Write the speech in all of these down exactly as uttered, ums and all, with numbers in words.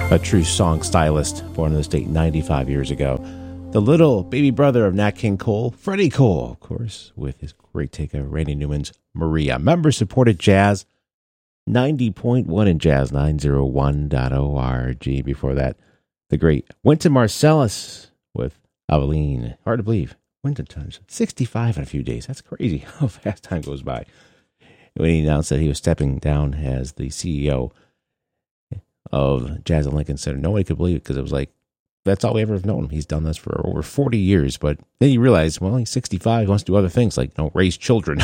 A true song stylist, born in the state ninety-five years ago. The little baby brother of Nat King Cole, Freddie Cole, of course, with his great take of Randy Newman's Maria. Member-supported jazz, ninety point one in jazz, nine oh one dot org. Before that, the great Wynton Marsalis with Aveline. Hard to believe. Wynton times sixty-five in a few days. That's crazy how fast time goes by. When he announced that he was stepping down as the C E O of Jazz at Lincoln Center, nobody could believe it because it was like, that's all we ever have known. He's done this for over forty years, but then you realize, well, he's sixty-five, he wants to do other things like, you know, raise children.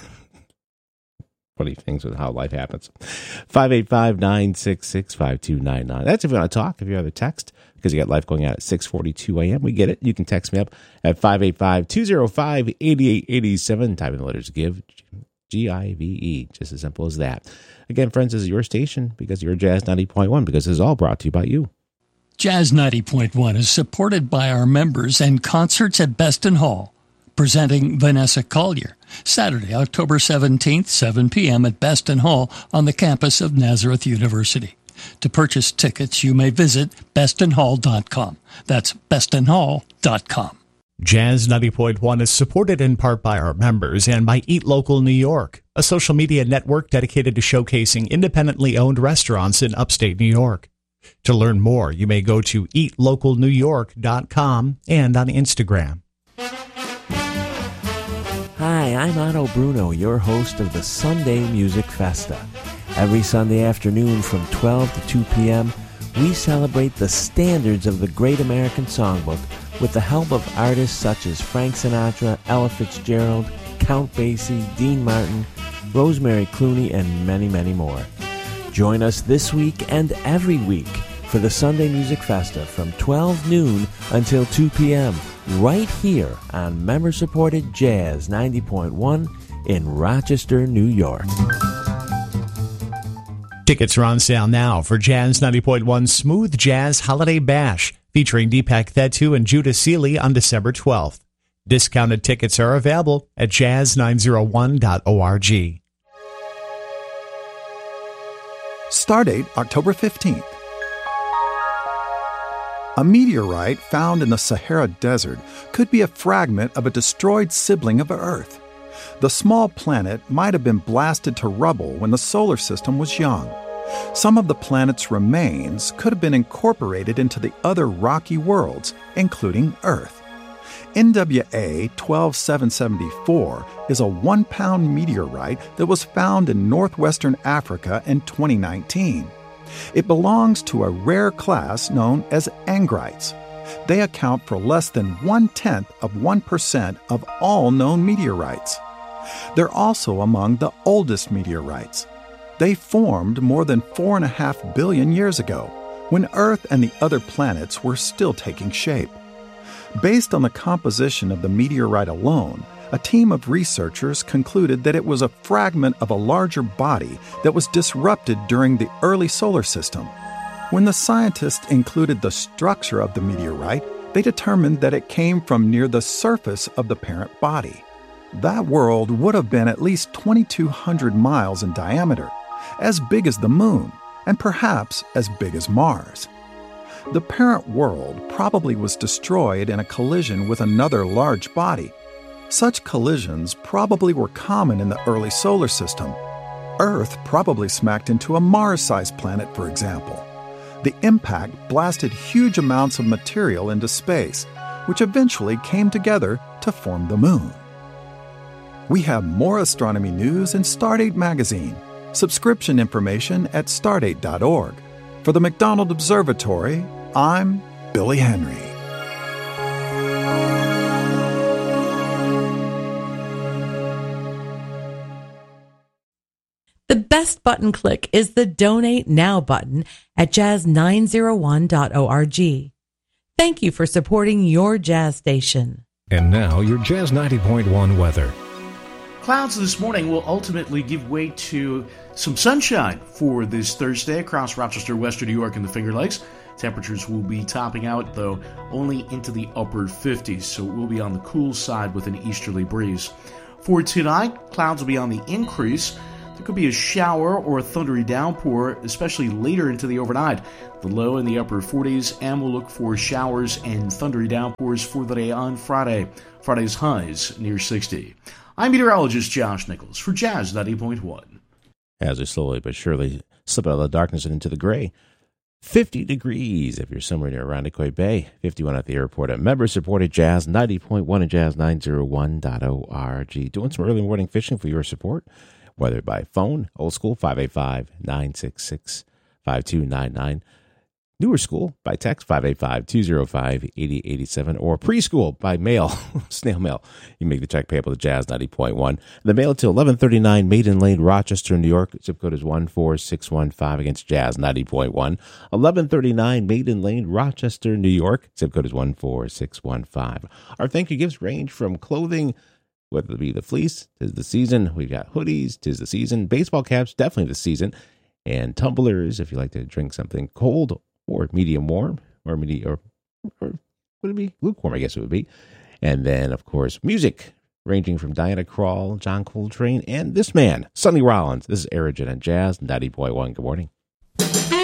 Funny things with how life happens. five eight five, nine six six, five two nine nine. That's if you want to talk. If you have a text, because you got life going out at six forty-two a.m., we get it. You can text me up at five eight five, two oh five, eight eight eight seven. Type in the letters GIVE, G I V E. Just as simple as that. Again, friends, this is your station because you're Jazz ninety point one, because this is all brought to you by you. Jazz ninety point one is supported by our members and concerts at Beston Hall. Presenting Vanessa Collier, Saturday, October seventeenth, seven p.m. at Beston Hall on the campus of Nazareth University. To purchase tickets, you may visit beston hall dot com. That's beston hall dot com. Jazz ninety point one is supported in part by our members and by Eat Local New York, a social media network dedicated to showcasing independently owned restaurants in upstate New York. To learn more, you may go to eat local new york dot com and on Instagram. Hi, I'm Otto Bruno, your host of the Sunday Music Festa. Every Sunday afternoon from twelve to two p.m., we celebrate the standards of the Great American Songbook with the help of artists such as Frank Sinatra, Ella Fitzgerald, Count Basie, Dean Martin, Rosemary Clooney, and many, many more. Join us this week and every week for the Sunday Music Festa from twelve noon until two p.m. right here on member-supported Jazz ninety point one in Rochester, New York. Tickets are on sale now for Jazz ninety point one Smooth Jazz Holiday Bash, featuring Deepak Thettu and Judah Seeley on December twelfth. Discounted tickets are available at jazz nine oh one dot org. Stardate October fifteenth. A meteorite found in the Sahara Desert could be a fragment of a destroyed sibling of Earth. The small planet might have been blasted to rubble when the solar system was young. Some of the planet's remains could have been incorporated into the other rocky worlds, including Earth. N W A twelve seven seventy-four is a one-pound meteorite that was found in northwestern Africa in twenty nineteen. It belongs to a rare class known as angrites. They account for less than one-tenth of one percent of all known meteorites. They're also among the oldest meteorites. They formed more than four and a half billion years ago, when Earth and the other planets were still taking shape. Based on the composition of the meteorite alone, a team of researchers concluded that it was a fragment of a larger body that was disrupted during the early solar system. When the scientists included the structure of the meteorite, they determined that it came from near the surface of the parent body. That world would have been at least twenty-two hundred miles in diameter, as big as the Moon, and perhaps as big as Mars. The parent world probably was destroyed in a collision with another large body. Such collisions probably were common in the early solar system. Earth probably smacked into a Mars-sized planet, for example. The impact blasted huge amounts of material into space, which eventually came together to form the Moon. We have more astronomy news in Stardate magazine. Subscription information at stardate dot org. For the McDonald Observatory, I'm Billy Henry. The best button click is the Donate Now button at jazz nine oh one dot org. Thank you for supporting your jazz station. And now, your Jazz ninety point one weather. Clouds this morning will ultimately give way to some sunshine for this Thursday across Rochester, Western New York, and the Finger Lakes. Temperatures will be topping out, though, only into the upper fifties, so it will be on the cool side with an easterly breeze. For tonight, clouds will be on the increase. There could be a shower or a thundery downpour, especially later into the overnight. The low in the upper forties, and we'll look for showers and thundery downpours for the day on Friday. Friday's highs near sixty. I'm meteorologist Josh Nichols for Jazz ninety point one. As we slowly but surely slip out of the darkness and into the gray. fifty degrees if you're somewhere near Irondequoit Bay. fifty-one at the airport at member-supported Jazz ninety point one and Jazz nine oh one dot org. Doing some early morning fishing for your support, whether by phone, old school, five eight five, nine six six, five two nine nine. Newer school by text, five eight five, two oh five, eight oh eight seven, or preschool by mail, snail mail. You make the check payable to Jazz ninety point one. The mail to eleven thirty-nine Maiden Lane, Rochester, New York. Zip code is one four six one five against Jazz ninety point one. eleven thirty-nine Maiden Lane, Rochester, New York. Zip code is one four six one five. Our thank you gifts range from clothing, whether it be the fleece, 'tis the season. We've got hoodies, 'tis the season. Baseball caps, definitely the season. And tumblers, if you like to drink something cold or medium warm, or medium, or, or would it be lukewarm? I guess it would be. And then, of course, music ranging from Diana Krall, John Coltrane, and this man, Sonny Rollins. This is Aerogen and Jazz ninety point one. Good morning.